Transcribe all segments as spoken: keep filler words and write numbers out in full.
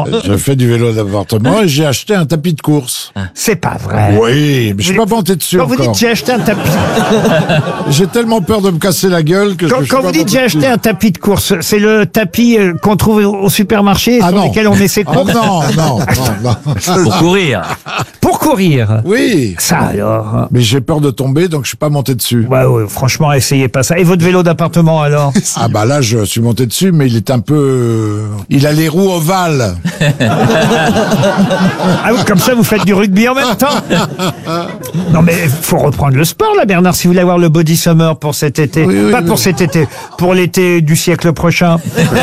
d'appartement. J'ai fait du vélo d'appartement et j'ai acheté un tapis de course. C'est pas vrai. Oui, mais je suis pas monté dessus Quand vous encore. dites j'ai acheté un tapis, J'ai tellement peur de me casser la gueule que quand, je suis quand pas vous dites monté j'ai acheté dessus. un tapis de course, c'est le tapis euh, qu'on trouve au au supermarché Ah sur non. lequel on met ses Ah courses non, non, non, non. Pour courir. pour courir. Oui. Ça alors. Mais j'ai peur de tomber, donc je suis pas monté dessus. Ouais, ouais, franchement, essayez pas ça. Et votre vélo d'appartement alors? Ah bah là, je suis monté dessus, mais il est un peu... euh, Il a les roues ovales. Ah oui, comme ça vous faites du rugby en même temps. Non mais faut reprendre le sport là, Bernard, si vous voulez avoir le body summer pour cet été. Oui, oui, pas oui. pour cet été, pour l'été du siècle prochain.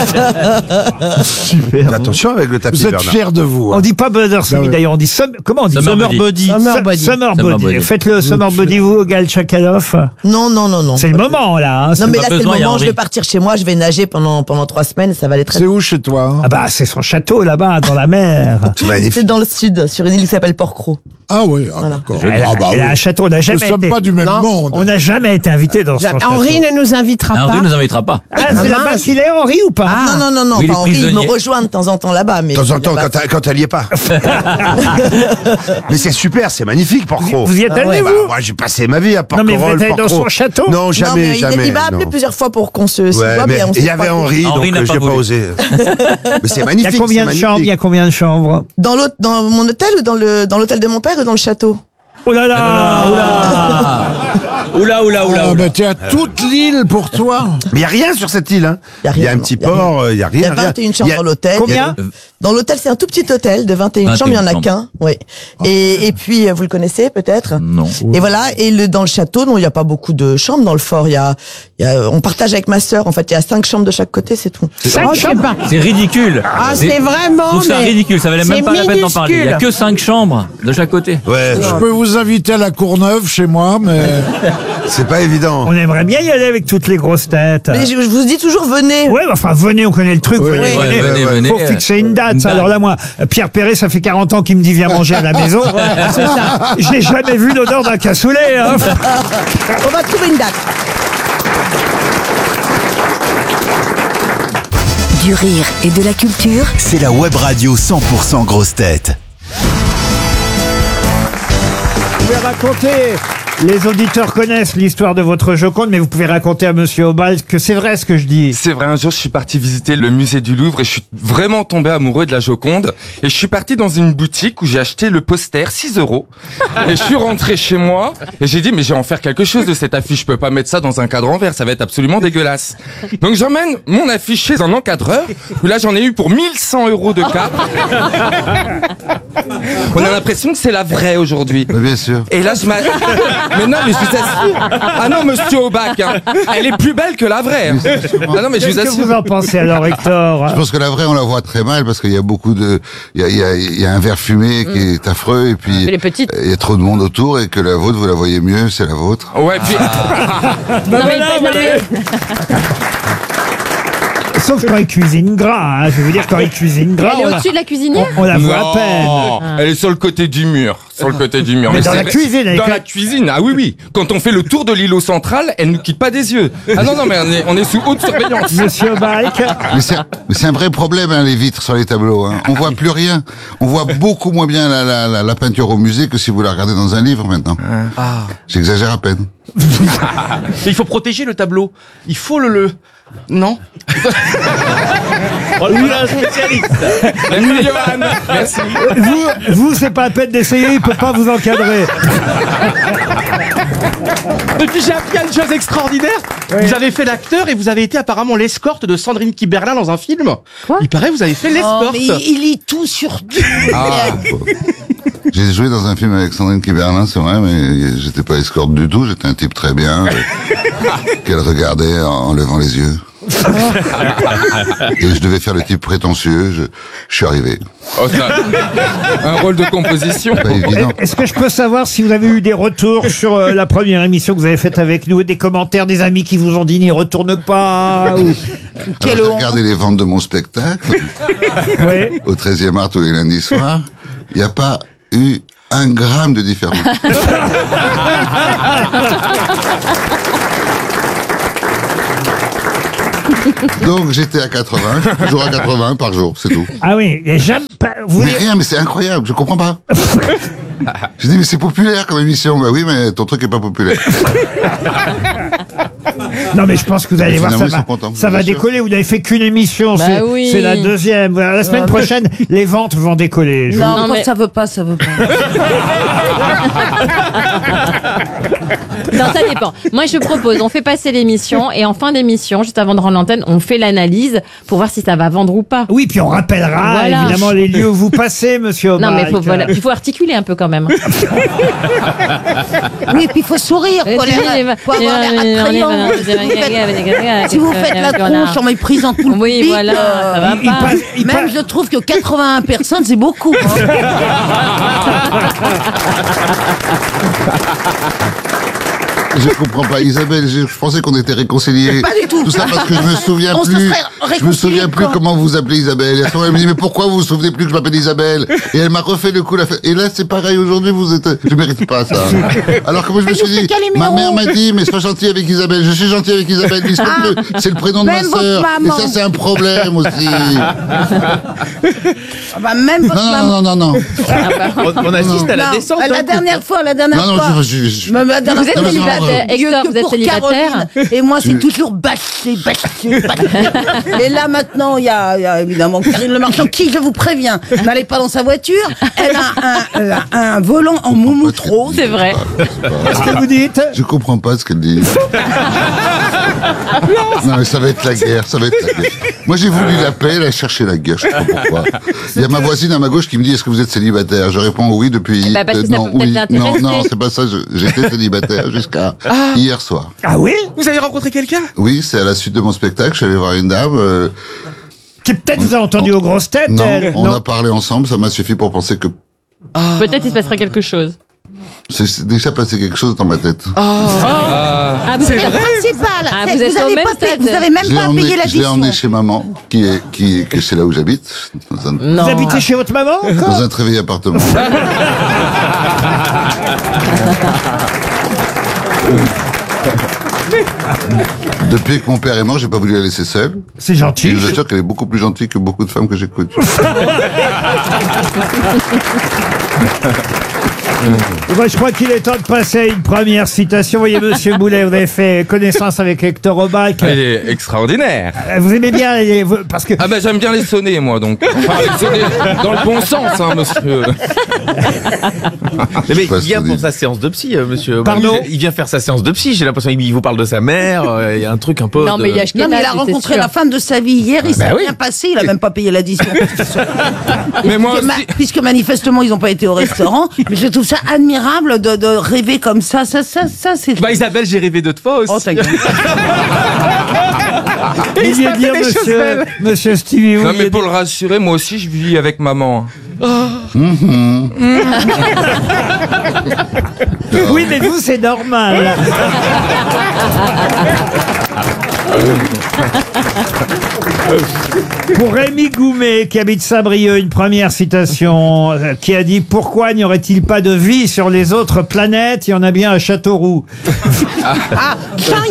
Super. Attention avec le tapis, Vous êtes Bernard. fiers de vous. On hein. dit pas Brothers Ah ouais. d'ailleurs, on dit sum- comment on dit Summer Summer body. body. Summer Su- body. Summer Summer body. body. Faites le summer body vous, Gal Chakalov. Non, non, non, non. C'est le moment là. Hein. Non, C'est- mais pas là, c'est le besoin, il y a moment, je Henri. vais partir chez moi, je vais nager pendant, pendant trois semaines, ça va aller très C'est bien. où chez toi hein Ah bah c'est son château là-bas dans la mer. C'est magnifique. C'est dans le sud, sur une île qui s'appelle Port-Cros. Ah oui, ah, d'accord. Elle, a- Ah bah elle a oui. un château, on n'a Nous jamais sommes été. pas du même Non. monde. On n'a jamais été invité dans son château. Henri ne nous invitera Henri pas. ne nous invitera pas. Ah, c'est mince. là-bas qu'il est, Henri, ou pas non, non, non, non, Oui, il est enfin, Henri, il me prisonnier. rejoint de temps en temps là-bas. Mais De temps en temps, là-bas, quand, elle- quand elle y est pas. Mais c'est super, c'est magnifique, Port-Cros. Vous y êtes Ah allé, ouais. vous Bah, moi, j'ai passé ma vie à Non, Port-Cros. mais vous êtes allé dans son château Non, Non, jamais, mais il- jamais. Il m'a appelé non. plusieurs fois pour qu'on se, se Ouais, voit, mais mais on il s'est y avait pas- Henri, Henri donc n'a euh, pas j'ai pas voulu. osé. Mais c'est Il y magnifique. a combien de c'est chambres Il y a magnifique. combien de chambres Dans l'autre, dans mon hôtel ou dans le, dans l'hôtel de mon père ou dans le château? Oh là là Oula, oula, oula, Ah oula. bah tiens, toute l'île pour toi. Mais il y a rien sur cette île, hein. Y a Il y a rien, un petit non, y a port, euh, il y a Il y rien. a rien. vingt et une Il y chambres a- dans l'hôtel. Combien Dans l'hôtel, c'est un tout petit hôtel de vingt et une vingt et chambres, il y en a une qu'un. Oui. Et, et puis, euh, vous le connaissez peut-être? Non. Et voilà. Et le, dans le château, non, il n'y a pas beaucoup de chambres. Dans le fort, il y a, il y a, on partage avec ma sœur. En fait, il y a cinq chambres de chaque côté, c'est tout. Cinq Oh, je sais chambres pas. C'est ridicule. Ah, c'est vraiment. Je trouve ça mais ridicule, ça valait même c'est pas la peine d'en parler. Il y a minuscule. que cinq chambres de chaque côté. Ouais, Je peux vous inviter à la Courneuve chez moi, mais c'est pas évident. On aimerait bien y aller avec toutes les grosses têtes. Mais je, je vous dis toujours, venez. Ouais, bah, enfin, venez, on connaît le truc. Oui, venez, oui, venez. ouais, venez, Faut venez. fixer une date. Une ça. date. Alors là, moi, Pierre Perret, ça fait quarante ans qu'il me dit viens manger à la maison. C'est ça. Je n'ai jamais vu l'odeur d'un cassoulet. Hein. On va trouver une date. Du rire et de la culture. C'est la web radio cent pour cent grosse tête. Vous pouvez raconter. Les auditeurs connaissent l'histoire de votre Joconde, mais vous pouvez raconter à Monsieur Obal que c'est vrai ce que je dis. C'est vrai, un jour je suis parti visiter le musée du Louvre et je suis vraiment tombé amoureux de la Joconde. Et je suis parti dans une boutique où j'ai acheté le poster, six euros. Et je suis rentré chez moi et j'ai dit mais je vais en faire quelque chose de cette affiche. Je peux pas mettre ça dans un cadre en verre, ça va être absolument dégueulasse. Donc j'emmène mon affiche chez un encadreur où là j'en ai eu pour mille cent euros de cap. On a l'impression que c'est la vraie aujourd'hui. Bien sûr. Et là je m'a... Mais non, mais je vous assure. Ah non, monsieur Aubac, hein. Elle est plus belle que la vraie. hein. Ah non, mais je Qu'est-ce vous que assure. vous en pensez alors, Hector? Je pense que la vraie, on la voit très mal parce qu'il y a beaucoup de, il y a, il y a, il y a un verre fumé qui est affreux et puis Elle est petite. il y a trop de monde autour et que la vôtre, vous la voyez mieux, c'est la vôtre. Ouais, puis... Bah voilà, mais- Sauf quand il cuisine gras, hein. Je vais vous dire, quand il cuisine gras, Elle est on la, au-dessus de la cuisinière. on la voit à Non, peine. elle est sur le côté du mur. Sur le côté du mur. Mais dans c'est la vrai- cuisine, elle est Dans quand- la cuisine, ah oui, oui. Quand on fait le tour de l'îlot central, elle nous quitte pas des yeux. Ah non, non, mais on est, on est sous haute surveillance. Monsieur Balk, Mais c'est, mais c'est un vrai problème, hein, les vitres sur les tableaux. Hein. On voit plus rien. On voit beaucoup moins bien la, la, la, la peinture au musée que si vous la regardez dans un livre maintenant. J'exagère à peine. Il faut protéger le tableau. Il faut le... le... Non. Oh, lui, un spécialiste. Merci, Johan. Merci. vous, vous, c'est pas la peine d'essayer, il peut pas vous encadrer. Et puis j'ai appris une chose extraordinaire. Vous avez fait l'acteur et vous avez été apparemment l'escorte de Sandrine Kiberlin dans un film. Il paraît vous avez fait Oh, l'escorte. mais il, il lit tout sur tout. Ah, bon. J'ai joué dans un film avec Sandrine Kiberlin, c'est vrai, mais j'étais pas escorte du tout. J'étais un type très bien, euh, qu'elle regardait en, en levant les yeux. Et je devais faire le type prétentieux. Je, je suis arrivé. Oh, c'est un, un rôle de composition. Pas évident. Est-ce que je peux savoir si vous avez eu des retours sur euh, la première émission que vous avez faite avec nous, des commentaires des amis qui vous ont dit n'y retourne pas ou... Alors, j'ai regardé les ventes de mon spectacle Oui. au treizième art tous les lundis soirs. Il n'y a pas eu un gramme de différence. Donc j'étais à quatre-vingts, je suis toujours à quatre-vingts par jour, c'est tout. Ah oui, et jamais pas. Vous Mais rien, mais c'est incroyable, je comprends pas. Je dis mais c'est populaire comme émission. Bah oui, mais ton truc est pas populaire. Non mais je pense que vous allez Mais voir, ça finalement, ils va, sont contents, ça va bien sûr. décoller. Vous n'avez fait qu'une émission, Bah c'est oui. c'est la deuxième. Voilà, la semaine Ouais, prochaine, les ventes vont décoller. Je vous- Non, Non, mais- ça veut pas, ça veut pas. Non, ça dépend. Moi, je propose, on fait passer l'émission et en fin d'émission, juste avant de rendre l'antenne, on fait l'analyse pour voir si ça va vendre ou pas. Oui, puis on rappellera Voilà. évidemment les lieux où vous passez, monsieur Non, mais Obalk. faut, voilà, il faut articuler un peu quand même. Oui, et puis il faut sourire, faut, l'air- faut avoir l'air attrayant. Si vous faites, si vous faites la tronche en méprisant tout le Oui, public, voilà, euh, ça va il pas. passe- il même passe- je trouve que quatre-vingts personnes, c'est beaucoup. hein. Je comprends pas, Isabelle, je, je pensais qu'on était réconciliés. Pas du tout. Tout ça parce que je me souviens On se plus. serait Je me réconciliés souviens plus quand comment vous appelez Isabelle. Et à ce moment, elle me dit, mais pourquoi vous vous souvenez plus que je m'appelle Isabelle? Et elle m'a refait le coup, la fête. Et là, c'est pareil, aujourd'hui, vous êtes, je mérite pas ça. Alors que moi, je me Mais suis vous, c'est dit, quel ma numéro mère m'a dit, mais sois gentil avec Isabelle. Je suis gentil avec Isabelle. Mais c'est Ah. le- c'est le prénom de ma Même votre sœur. Et maman. ça, c'est un problème aussi. Ah bah, même votre Non, maman. non, non, non, non. On, on assiste à la Non, descente. La hein. dernière fois, la dernière Non, non, fois. je, je, je- Me- la dernière Vous êtes fois, non, mais célibataire, non, Dieu Hector, que vous êtes pour célibataire. Caroline. Et moi, c'est Je- toujours bâché, bâché, bâché. Et là, maintenant, il y a, il y a évidemment Karine Le Marchand, qui, je vous préviens, n'allez pas dans sa voiture. Elle a un, elle a un volant en moumoute rose. C'est vrai. Qu'est-ce que vous dites? Je comprends pas ce qu'elle dit. Non, mais ça va être la guerre, ça va être la guerre. Moi, j'ai voulu la paix, elle a cherché la guerre, je sais pas pourquoi. Il y a ma voisine à ma gauche qui me dit, est-ce que vous êtes célibataire? Je réponds oui depuis... Bah, parce que ça non, peut peut-être oui, l'intéresser. non, non, c'est pas ça, je- j'étais célibataire jusqu'à hier soir. Ah oui? Vous avez rencontré quelqu'un? Oui, c'est à la suite de mon spectacle, je suis allé voir une dame, euh, Qui peut-être vous a entendu aux grosses têtes, non, elle. on a parlé ensemble, ça m'a suffi pour penser que Peut-être il se passerait quelque chose. c'est c'est déjà passé quelque chose dans ma tête. Ah, vous C'est êtes le principal. Ah, C'est- vous êtes au avez même pas payé- stade. vous avez même Je l'ai pas emmené, payé je l'ai l'addition. emmené chez maman, qui est, qui, que c'est là où j'habite, dans un, Non. Vous habitez chez votre maman dans encore? un très vieil appartement. Depuis que mon père est mort, j'ai pas voulu la laisser seule. C'est Et gentil. je vous assure qu'elle est beaucoup plus gentille que beaucoup de femmes que j'écoute. Moi, je crois qu'il est temps de passer à une première citation. Voyez, monsieur Boulet, vous avez fait connaissance avec Hector Obalk. Il est extraordinaire. Euh, Vous aimez bien les- vous- parce que Ah bah j'aime bien les sonner moi donc. Enfin les sonner dans le bon sens hein monsieur. Mais sais pas il ce vient qu'on pour dit. sa séance de psy, euh, monsieur. Pardon il, il vient faire sa séance de psy. J'ai l'impression qu'il vous parle de sa mère. euh, Il y a un truc un peu. Non, de- mais il y a Non, mais il a rencontré la femme de sa vie hier, il s'est Bah oui. rien passé, il a même pas payé l'addition. Mais moi Puisque, ma- aussi. puisque manifestement ils n'ont pas été au restaurant, mais je trouve ça admirable de, de rêver comme ça, ça, ça, ça, c'est. Bah Isabelle, j'ai rêvé d'autres fois aussi. Oh, ta gueule. vous vouliez se dire, fait des choses monsieur, belles. monsieur Stevie, vous Non vouliez mais pour le rassurer, moi aussi je vis avec maman. Mhm. dire- Oui, mais vous, c'est normal. Pour Rémi Goumet, qui habite Saint-Brieuc, une première citation euh, qui a dit « Pourquoi n'y aurait-il pas de vie sur les autres planètes? Il y en a bien à Châteauroux. Ah, Jean-Yann »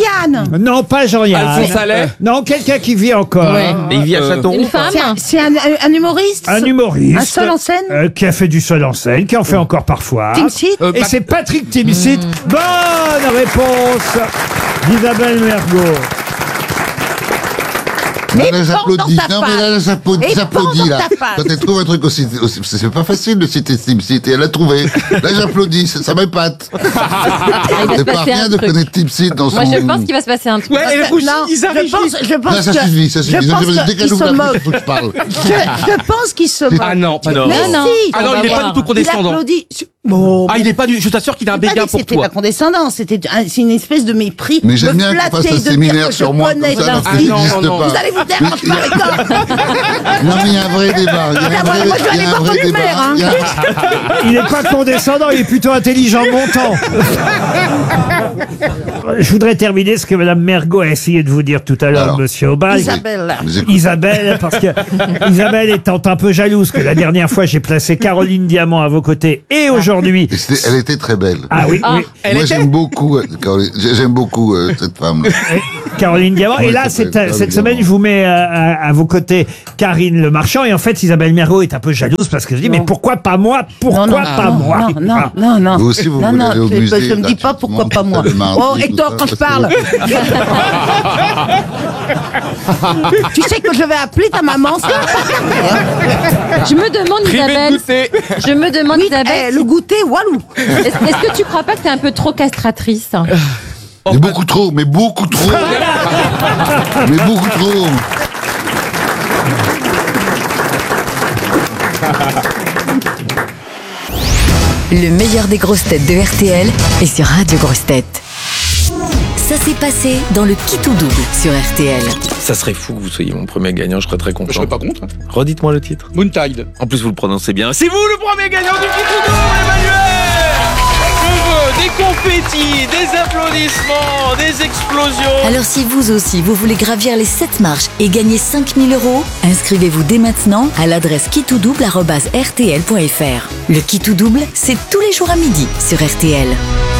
Non, pas Jean-Yann. Alphonse Allais. Non, quelqu'un qui vit encore. Ouais. Et il vit à Euh, Châteauroux. Une femme. C'est un, c'est un, un humoriste Un humoriste. Un seul en scène euh, Qui a fait du seul en scène, qui en fait encore parfois. Tim Seed Euh, Et Pat- c'est Patrick Timsit. Bonne réponse d'Isabelle Mergo. Mais Là, là, pense j'applaudis. dans ta Non, mais là, là, face. j'applaudis, Et j'applaudis, pense dans là. ta face. Quand elle trouve un truc aussi, aussi- c'est pas facile de citer Tipsit, et elle l'a trouvé. Là, j'applaudis, ça, ça m'épate. Ah, il va se C'est pas passer rien un de truc. connaître Tipsit dans son... Moi, je pense qu'il va se passer un truc. Ouais, elle rougit, Non, Isa je Régis. pense, je pense Là, ça que, suffit, ça je suffit. pense Dès que qu'elle il ouvre se la bouche, moque. il faut que je parle. Je, je pense qu'il se moque. Ah non, pas Non. non. Mais non. si, Ah non, On il va est pas voir. du tout il condescendant. applaudit. Bon, Ah, il est pas du. Je t'assure qu'il a un j'ai pas béguin dit que pour c'était toi. pas condescendant, c'était un- c'est une espèce de mépris. Mais j'aime Me bien qu'on fasse flatter un de dire séminaire que je sur moi, connais comme ça, alors d'un que Ah, ça non, n'existe non, non. pas. Vous allez vous taire quand je parle avec Non, mais il y a un vrai débat. Il y a Ah, un moi, vrai, moi, je vais il y aller a un voir vrai ton débat. père, hein. Il y a- Il n'est pas condescendant, il est plutôt intelligent montant. Je voudrais terminer ce que Mme Mergo a essayé de vous dire tout à l'heure, Alors. Monsieur Aubal. Isabelle. Je vous écoute. Isabelle, parce que Isabelle étant un peu jalouse que la dernière fois j'ai placé Caroline Diamant à vos côtés et aujourd'hui aujourd'hui. Et c'était- Elle était très belle. Ah oui, Ah. oui. Elle Moi, était- j'aime beaucoup, euh, Caroline- j'aime beaucoup euh, cette femme. Caroline Diamant. Oui, Et là, ça cette, fait- cette Caroline semaine, Diamant. je vous mets euh, à, à vos côtés Karine Le Marchand. Et en fait, Isabelle Mergo est un peu jalouse parce que je dis, mais pourquoi pas moi? Pourquoi non, non, pas non, moi? non, non, Ah. non, non. Vous aussi, vous non, voulez non, aller au je- musée, je me dis pas gratuitement, pourquoi pas moi. le mardi, Oh, tout Hector, ça, quand je parce parle. Tu sais que je vais appeler ta maman, c'est Je me demande, Privé de Isabelle. goûter. Je me demande, oui, Isabelle. eh, le goûter, walou. Est-ce est-ce que tu crois pas que t'es un peu trop castratrice? Mais beaucoup trop, mais beaucoup trop. Mais beaucoup trop. Le meilleur des grosses têtes de R T L est sur Radio Grosses Têtes. Ça s'est passé dans le Qui tout double sur R T L. Ça serait fou que vous soyez mon premier gagnant, je serais très content. Je serais pas contre. Redites-moi le titre. Moontide. En plus, vous le prononcez bien. C'est vous le premier gagnant du Qui tout double, Emmanuel. Je veux des confettis, des applaudissements, des explosions. Alors si vous aussi, vous voulez gravir les sept marches et gagner cinq mille euros, inscrivez-vous dès maintenant à l'adresse qui tout double arobase r t l point f r. Le Qui tout double, c'est tous les jours à midi sur R T L.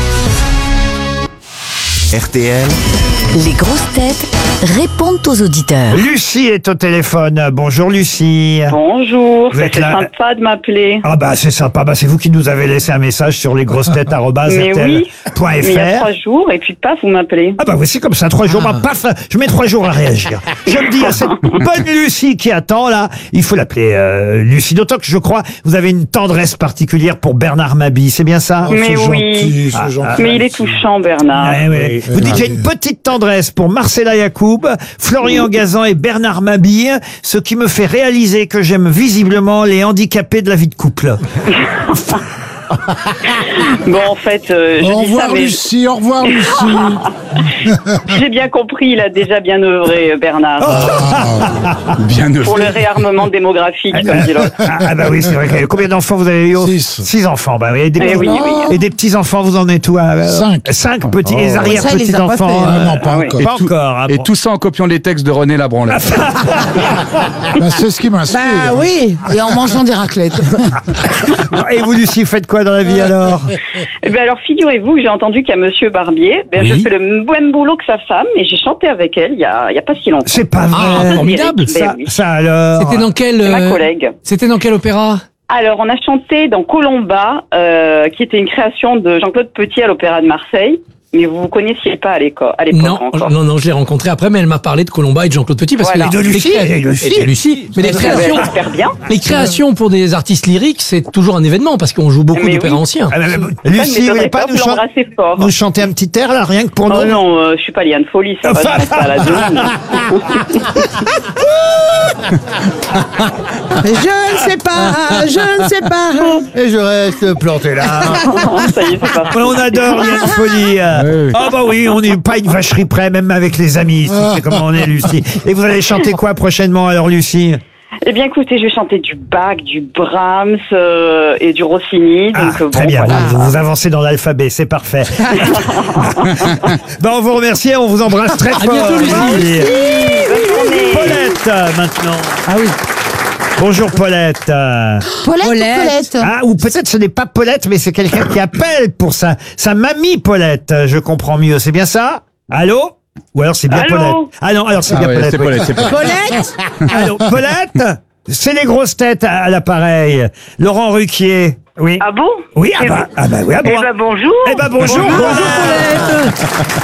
R T L, Les grosses têtes répondent aux auditeurs. Lucie est au téléphone. Bonjour Lucie. Bonjour, Vous êtes c'est là- sympa de m'appeler. Ah bah c'est sympa, bah c'est vous qui nous avez laissé un message sur lesgrossetêtes arobase Mais r t l oui, point mais il y a f r. trois jours, et puis paf, vous m'appelez. Ah bah voici comme ça, trois jours, bah, paf, je mets trois jours à réagir. Je me dis à cette bonne Lucie qui attend là, il faut l'appeler euh, Lucie, d'autant que je crois vous avez une tendresse particulière pour Bernard Mabie, c'est bien ça? Mais c'est oui. gentil, c'est Ah, gentil. Mais il est touchant, Bernard. Ouais, ouais. Vous dites qu'il y a une petite tendresse pour Marcella Yacoub, Florian Gazan et Bernard Mabille, ce qui me fait réaliser que j'aime visiblement les handicapés de la vie de couple. Bon, en fait, euh, je Au dis ça, revoir mais Lucie, au revoir Lucie. j'ai bien compris, il a déjà bien œuvré, Bernard. Ah, Bien Pour le réarmement démographique, comme dit l'autre. Ah, ah bah oui, c'est vrai. que- Combien d'enfants vous avez eu? Six. Six enfants, bah oui. Et des, Eh oui, oui. et des petits-enfants, vous en êtes où? euh, Cinq. Cinq petits, et Oh. arrière Ça, il les a pas petits-enfants. fait, Ah euh, non, pas Ah oui. encore. Pas encore. hein, Et bon. tout ça en copiant les textes de René Labranle. Bah, c'est ce qui m'inspire. Bah oui, et en mangeant des raclettes. Et vous, Lucie, faites quoi dans la vie alors? Eh ben alors, figurez-vous que j'ai entendu qu'il y a Monsieur Barbier. Ben, Oui. Je fais le même boulot que sa femme, et j'ai chanté avec elle il y a, il y a pas si longtemps. C'est pas vrai. Ah, formidable. Ben Ça, oui. ça alors. C'était dans quel C'est ma euh, collègue. C'était dans quel opéra? Alors, on a chanté dans Colomba, euh, qui était une création de Jean-Claude Petit à l'Opéra de Marseille. Mais vous ne connaissiez pas à l'éco- à l'époque Non, encore. non, non, je l'ai rencontré après, mais elle m'a parlé de Colomba et de Jean-Claude Petit parce Voilà. que Et de les Lucie, cré- et de Lucie. et de Lucie. Mais les Vous savez créations, super bien. les créations pour des artistes lyriques, c'est toujours un événement parce qu'on joue beaucoup Mais d'opéras oui. anciens. Ah, bah, bah, Ça ne Lucie, vous m'étonnerait voulez pas pas, nous, vous chan- l'embrassez fort. nous chanter un petit air là, rien que pour Oh nous? non, euh, je suis pas Liane Folie, ça va, je reste à la demande. Je ne sais pas, je ne sais pas. Et je reste planté là. Ça y est, c'est parti. On adore Liane Folie. Ah bah oui, on n'est pas une vacherie près, même avec les amis. ici. C'est comment on est, Lucie. Et vous allez chanter quoi prochainement alors, Lucie? Eh bien, écoutez, je vais chanter du Bach, du Brahms euh, et du Rossini. Ah, Donc, euh, très bon, bien, voilà. vous, vous avancez dans l'alphabet, c'est parfait. Ben, on vous remercie, on vous embrasse très fort. bientôt, Lucie. Lucie. Bonne journée. Paulette, euh, maintenant. Ah oui. Bonjour Paulette. Euh, Paulette, Paulette. Ah, ou peut-être ce n'est pas Paulette, mais c'est quelqu'un qui appelle pour sa, sa mamie Paulette. Je comprends mieux, c'est bien ça? Allô? Ou alors c'est bien Allô Paulette. Ah non, alors c'est Ah bien ouais, Paulette. c'est oui. Paulette, c'est Paulette. Paulette. Allô, Paulette? C'est les grosses têtes à, à l'appareil. Laurent Ruquier. Oui. Ah bon? Oui, ah Eh bah, ah bah oui, ah bon. Eh ben, bonjour. Eh ben bonjour, Paulette.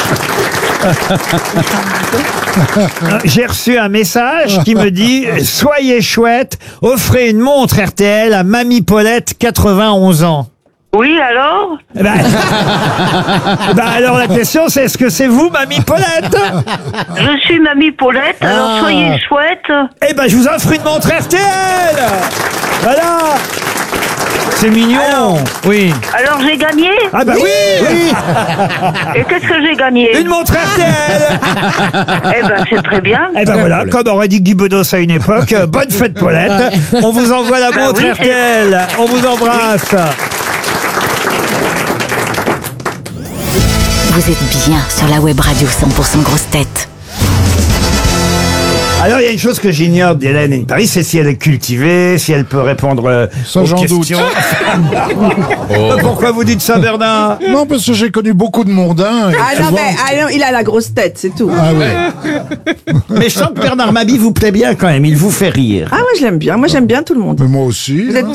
Euh, J'ai reçu un message qui me dit « Soyez chouette, offrez une montre R T L à Mamie Paulette, quatre-vingt-onze ans. » Oui, alors? Eh ben, eh ben alors la question c'est est-ce que c'est vous, Mamie Paulette? Je suis Mamie Paulette, alors Ah. soyez chouette. Eh ben je vous offre une montre R T L. Voilà. C'est mignon. Alors Oui. Alors j'ai gagné? Ah bah oui, oui. Et qu'est-ce que j'ai gagné? Une montre R T L. Eh ben c'est très bien. Eh ben voilà, comme aurait dit Guy Bedos à une époque, euh, bonne fête Paulette. On vous envoie la Bah montre oui, R T L. On vous embrasse. Vous êtes bien sur la web radio cent pour cent grosses têtes. Alors, il y a une chose que j'ignore d'Hélène in Paris, c'est si elle est cultivée, si elle peut répondre euh, Ça, aux j'en doute. questions. Pourquoi vous dites ça, Bernard? Non, parce que j'ai connu beaucoup de mondains. et Ah non, souvent- mais ah non, il a la grosse tête, c'est tout. Ah oui. Mais je sens que Bernard Mabie vous plaît bien quand même, il vous fait rire. Ah, moi je l'aime bien. Moi j'aime bien tout le monde. Mais moi aussi. Vous êtes